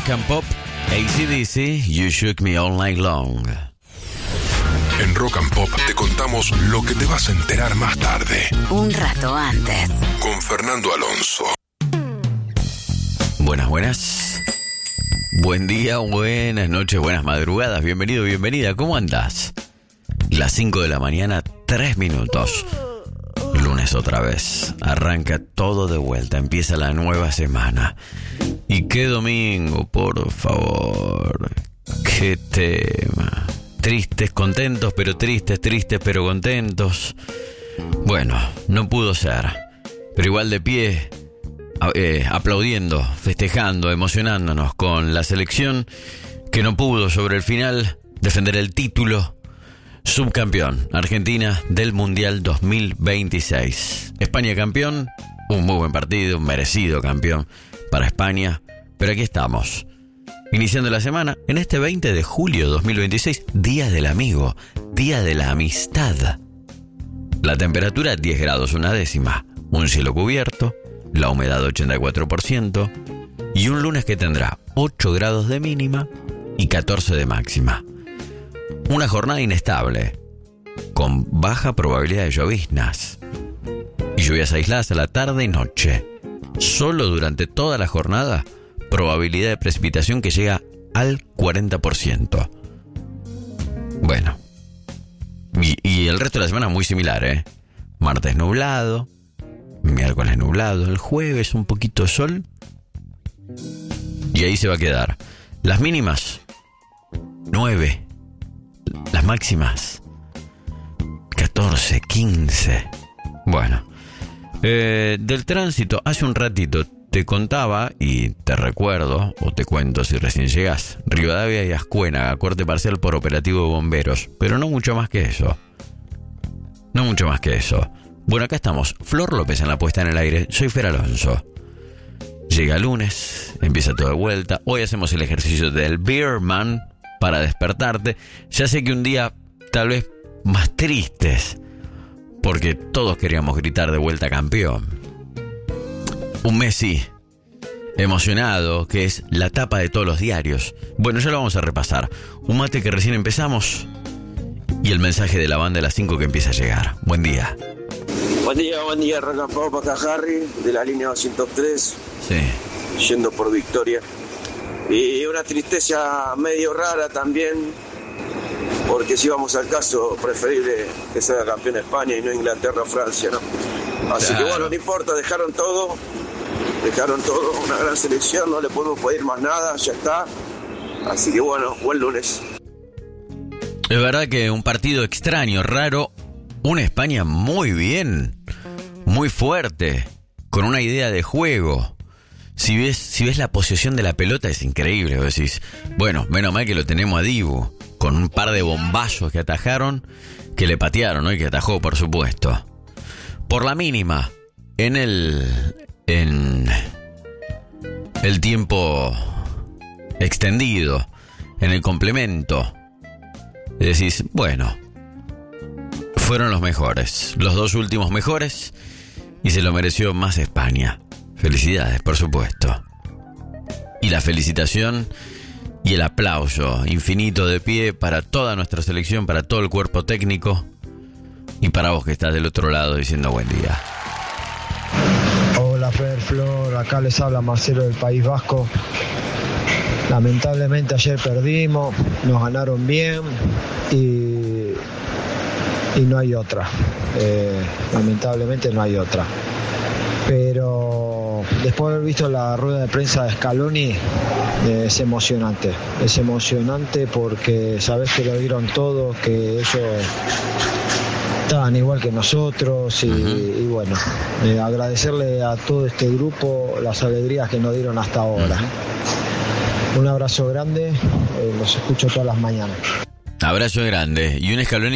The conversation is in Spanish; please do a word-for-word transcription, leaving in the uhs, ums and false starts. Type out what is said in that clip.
Rock and Pop, A C D C, You Shook Me All Night Long. En Rock and Pop te contamos lo que te vas a enterar más tarde. Un rato antes. Con Fernando Alonso. Buenas, buenas. Buen día, buenas noches, buenas madrugadas. Bienvenido, bienvenida. ¿Cómo andás? Las cinco de la mañana, tres minutos. Lunes otra vez. Arranca todo de vuelta. Empieza la nueva semana. ¿Y qué domingo, por favor? ¿Qué tema? Tristes, contentos, pero tristes, tristes, pero contentos. Bueno, no pudo ser. Pero igual de pie, eh, aplaudiendo, festejando, emocionándonos con la selección que no pudo sobre el final defender el título. Subcampeón, Argentina del Mundial dos mil veintiséis. España campeón, un muy buen partido, un merecido campeón para España. Pero aquí estamos, iniciando la semana en este veinte de julio de dos mil veintiséis, Día del Amigo, Día de la Amistad. La temperatura diez grados una décima, un cielo cubierto, la humedad ochenta y cuatro por ciento y un lunes que tendrá ocho grados de mínima y catorce de máxima. Una jornada inestable, con baja probabilidad de lloviznas y lluvias aisladas a la tarde y noche. Solo durante toda la jornada, probabilidad de precipitación que llega al cuarenta por ciento. Bueno, y, y el resto de la semana muy similar, ¿eh? Martes nublado, miércoles nublado, el jueves un poquito de sol y ahí se va a quedar. Las mínimas, nueve. Las máximas, catorce, quince. Bueno, eh, del tránsito, hace un ratito te contaba y te recuerdo, o te cuento si recién llegás, Rivadavia y Ascuénaga, corte parcial por operativo de bomberos, pero no mucho más que eso. No mucho más que eso. Bueno, acá estamos, Flor López en la puesta en el aire, soy Fer Alonso. Llega lunes, empieza todo de vuelta, hoy hacemos el ejercicio del Beerman para despertarte. Ya sé que un día tal vez más tristes, porque todos queríamos gritar de vuelta campeón. Un Messi emocionado, que es la tapa de todos los diarios. Bueno, ya lo vamos a repasar. Un mate que recién empezamos y el mensaje de la banda de las cinco que empieza a llegar. Buen día. Buen día, buen día, Rock and Pop, acá Harry, de la línea doscientos tres, Sí. yendo por Victoria. Y una tristeza medio rara también, porque si vamos al caso, preferible que sea campeón España y no Inglaterra o Francia, ¿no? Así Claro. que bueno, no importa, dejaron todo, dejaron todo, una gran selección, no le podemos pedir más nada, ya está. Así que bueno, buen lunes. Es verdad que un partido extraño, raro, una España muy bien, muy fuerte, con una idea de juego. Si ves, si ves la posesión de la pelota es increíble. Vos decís, bueno, menos mal que lo tenemos a Dibu, con un par de bombazos que atajaron, que le patearon, ¿no? Y que atajó, por supuesto. Por la mínima, en el, en el tiempo extendido, en el complemento, decís, bueno, fueron los mejores, los dos últimos mejores, y se lo mereció más España. Felicidades, por supuesto. Y la felicitación y el aplauso infinito de pie para toda nuestra selección, para todo el cuerpo técnico y para vos que estás del otro lado diciendo buen día. Hola Fer, Flor, acá les habla Marcelo del País Vasco. Lamentablemente ayer perdimos, nos ganaron bien y, y no hay otra. Eh, lamentablemente no hay otra. Pero después de haber visto la rueda de prensa de Scaloni, eh, es emocionante. Es emocionante porque sabés que lo dieron todo, que ellos estaban igual que nosotros y, uh-huh. y bueno, eh, agradecerle a todo este grupo las alegrías que nos dieron hasta ahora. Uh-huh. Un abrazo grande, eh, los escucho todas las mañanas. Abrazo grande y un Scaloni